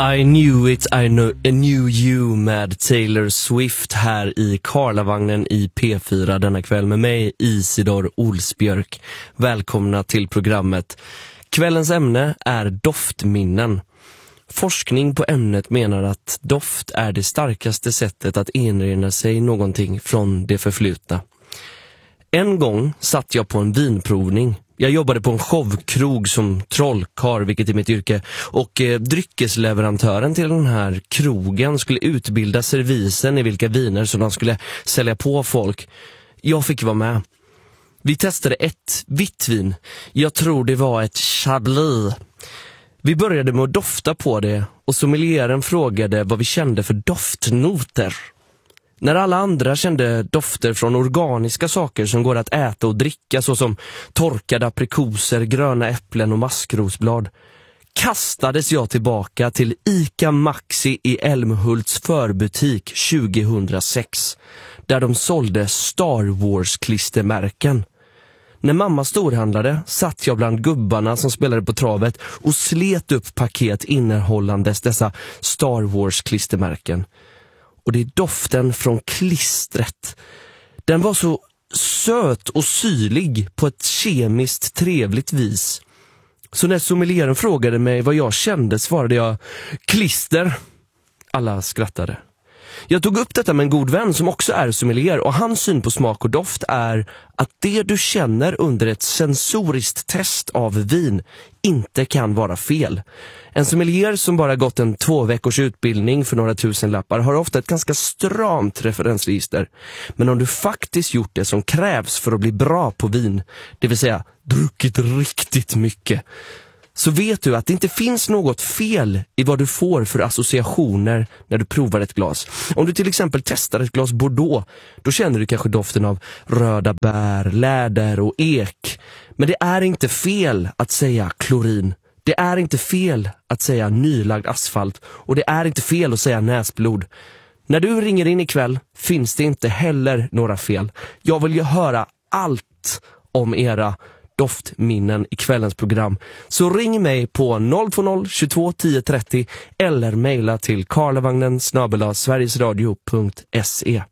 I knew it, I knew you med Taylor Swift här i Karlavagnen i P4 denna kväll med mig, Isidor Olsbjörk. Välkomna till programmet. Kvällens ämne är doftminnen. Forskning på ämnet menar att doft är det starkaste sättet att erinra sig någonting från det förflutna. En gång satt jag på en vinprovning. Jag jobbade på en showkrog som trollkarl, vilket är mitt yrke, och dryckesleverantören till den här krogen skulle utbilda servisen i vilka viner som de skulle sälja på folk. Jag fick vara med. Vi testade ett vitt vin. Jag tror det var ett Chablis. Vi började med att dofta på det och sommelieren frågade vad vi kände för doftnoter. När alla andra kände dofter från organiska saker som går att äta och dricka, såsom torkade aprikoser, gröna äpplen och maskrosblad, kastades jag tillbaka till Ica Maxi i Älmhults förbutik 2006, där de sålde Star Wars-klistermärken. När mamma storhandlade satt jag bland gubbarna som spelade på travet och slet upp paket innehållandes dessa Star Wars-klistermärken. Och det är doften från klistret. Den var så söt och syrlig på ett kemiskt trevligt vis. Så när sommelieren frågade mig vad jag kände svarade jag klister. Alla skrattade. Jag tog upp detta med en god vän som också är sommelier, och hans syn på smak och doft är att det du känner under ett sensoriskt test av vin inte kan vara fel. En sommelier som bara gått en 2 veckors utbildning för några tusenlappar har ofta ett ganska stramt referensregister. Men om du faktiskt gjort det som krävs för att bli bra på vin, det vill säga druckit riktigt mycket, så vet du att det inte finns något fel i vad du får för associationer när du provar ett glas. Om du till exempel testar ett glas Bordeaux, då känner du kanske doften av röda bär, läder och ek. Men det är inte fel att säga klorin. Det är inte fel att säga nylagd asfalt. Och det är inte fel att säga näsblod. När du ringer in ikväll finns det inte heller några fel. Jag vill ju höra allt om era doftminnen i kvällens program. Så ring mig på 020 22 10 30 eller mejla till karlavagnen@sverigesradio.se.